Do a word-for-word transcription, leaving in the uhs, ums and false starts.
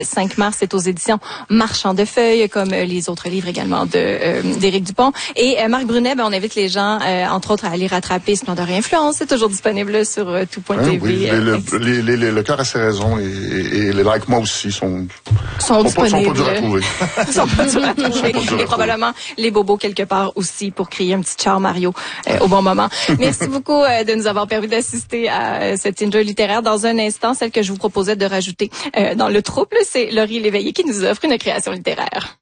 cinq mars, c'est aux éditions Marchand de Feuilles, comme les autres livres également de euh, d'Éric Dupont. Et euh, Marc Brunet, ben, on invite les gens, euh, entre autres, à aller rattraper Splendeur et Influence. C'est toujours disponible sur euh, tout point T V. Hein, oui, euh, le, les, les, les, le cœur a ses raisons et, et, et les likes, moi aussi, sont, sont, sont, disponibles. pas, sont pas durs à trouver. sont pas durs à trouver. Et probablement les bobos quelque part aussi pour crier un petit char Mario euh, au bon moment. Merci beaucoup euh, de nous avoir permis d'assister à euh, cette interview littéraire. Dans un instant, celle que je vous proposais de rajouter euh, dans le trouble, c'est Laurie Léveillé qui nous offre une création littéraire.